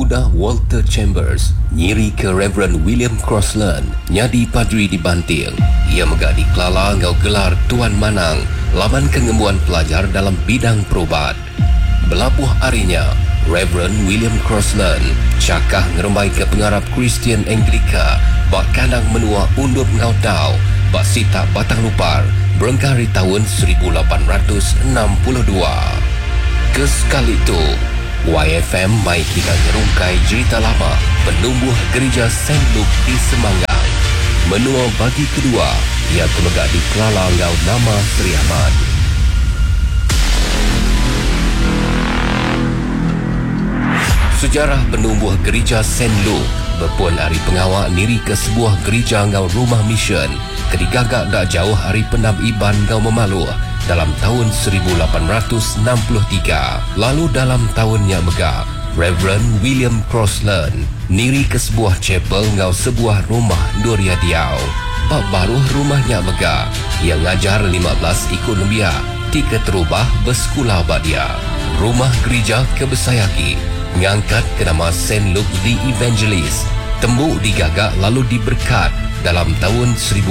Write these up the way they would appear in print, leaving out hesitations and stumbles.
pemuda Walter Chambers nyiri ke Reverend William Crossland nyadi padri di Banting. Ia megak di Kelala ngau gelar Tuan Manang laban kengembuan pelajar dalam bidang perubat. Belabuh harinya, Reverend William Crossland cakah ngerembai ke pengarap Kristian Anglika bak kandang menua undup ngau tau bak sita batang lupar berengkari tahun 1862. Kesekali itu, YFM mai kita ngerungkai cerita lama penumbuh gereja St. Luke di Semanggang. Menua bagi kedua, ia terlegak di Kelala ngau nama Seri Ahmad. Sejarah penumbuh gereja St. Luke berpuan hari pengawak niri ke sebuah gereja ngau rumah mission kedigagak tak jauh hari penam Iban ngau Memaluh dalam tahun 1863. Lalu dalam tahunnya megah, Reverend William Crossland niri ke sebuah chapel ngau sebuah rumah Doria Diau. Bak baru rumahnya megah, ia ngajar 15 ikut lembia, tika terubah bersekolah bak dia. Rumah gereja kebesayaki mengangkat ke nama St. Luke the Evangelist. Tembuk digagak lalu diberkat dalam tahun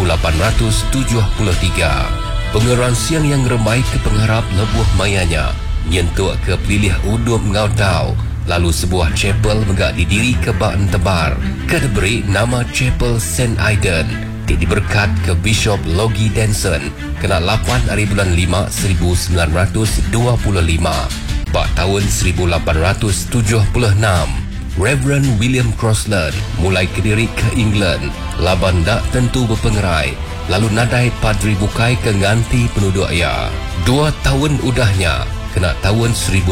1873. Pengeran siang yang remai ke pengharap lebuh mayanya nyentuk ke pelilih udum ngau tau. Lalu sebuah chapel megak didiri ke Baan Tebar ke diberi nama Chapel St. Aidan. Diberkat ke Bishop Logie Denson kena 8 hari bulan 5 1925. Bak tahun 1876, Reverend William Crossland mulai kediri ke England laban tak tentu berpengerai. Lalu nadai padri bukai ke nganti penduduk ia. 2 tahun udahnya, kena tahun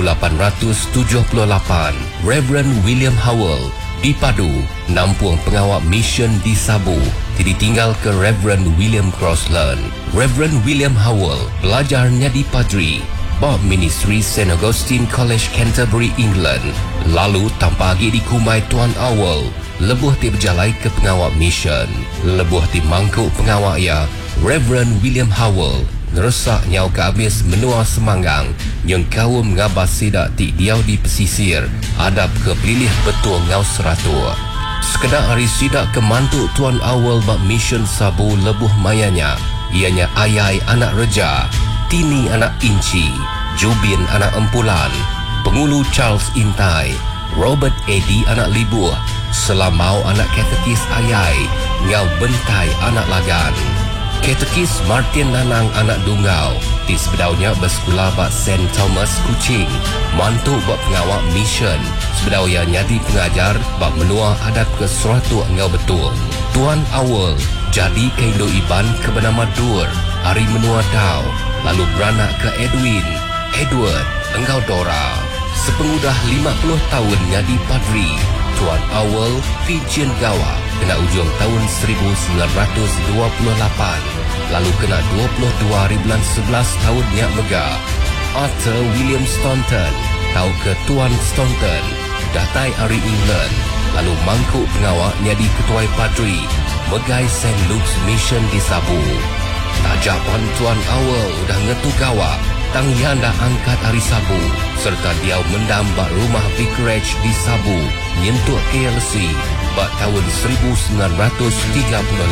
1878, Reverend William Howell dipadu nampung pengawak mission di Sabu ditinggal ke Reverend William Crossland. Reverend William Howell belajar nyadi padri bab ministry St. Augustine College Canterbury, England. Lalu tanpa lagi dikumai Tuan Howell lebuh ti berjalai ke pengawak mission. Lebuh ti mangkuk pengawak ia, Reverend William Howell ngeresak nyau ke habis menua Semanggang yang kaum ngabas sidak ti diau di pesisir adab ke pelilih betul ngau Seratua. Sekedar hari sidak ke mantuk Tuan Howell bak mission Sabu lebuh mayanya, ianya Ayai anak Reja, Tini anak Inci, Jubin anak Empulan, Pengulu Charles Intai, Robert Eddy anak Libuh, Selamau anak Katekis Ayai, Ngau Bentai anak Lagan, Katekis Martin Nanang anak Dunggau, di sebedaunya bersekolah bak St. Thomas Kuching, mantuk bak pengawak mission, sebedau yang nyadi pengajar bak menua adab ke Seratua Ngau betul. Tuan Awal jadi ke Indo Iban ke bernama Dur, hari menua Dau, lalu beranak ke Edward, Engkau Dora. Sepengudah 50 tahun nyadi padri, Tuan Awal Pijen Gawa kena ujung tahun 1928. Lalu kena 22 hari bulan 11 tahun yang megah, Arthur William Staunton tahu ke Tuan Staunton datai hari England. Lalu mangkuk pengawak nyadi ketuai padri megai St. Luke's Mission di Sabu. Tajapan Tuan Awal udah ngetu gawa tang yanda angkat hari Sabu serta dia mendam bak rumah vicarage di Sabu nyentuk KLC bak tahun 1938.